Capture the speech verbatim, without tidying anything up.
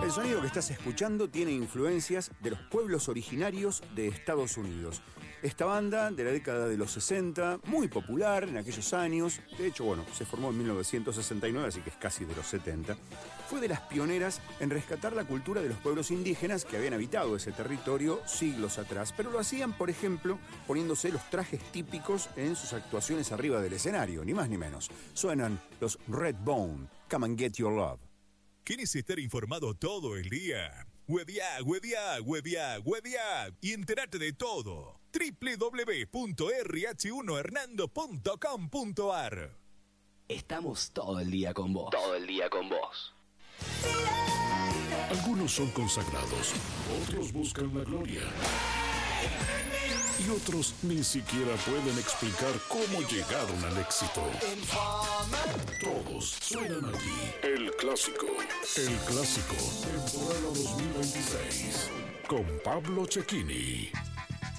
El sonido que estás escuchando tiene influencias de los pueblos originarios de Estados Unidos. Esta banda, de la década de los sesenta, muy popular en aquellos años, de hecho, bueno, se formó en mil novecientos sesenta y nueve, así que es casi de los setenta, fue de las pioneras en rescatar la cultura de los pueblos indígenas que habían habitado ese territorio siglos atrás, pero lo hacían, por ejemplo, poniéndose los trajes típicos en sus actuaciones arriba del escenario, ni más ni menos. Suenan los Redbone, Come and Get Your Love. ¿Quieres estar informado todo el día? Webeá, webeá, webeá, webeá y enterate de todo. doble u doble u doble u punto erre hache uno hernando punto com punto a r. Estamos todo el día con vos. Todo el día con vos. Algunos son consagrados, otros buscan la gloria. Y otros ni siquiera pueden explicar cómo llegaron al éxito. Todos suenan aquí. El Clásico. El Clásico. Temporada dos mil veintiséis. Con Pablo Cecchini.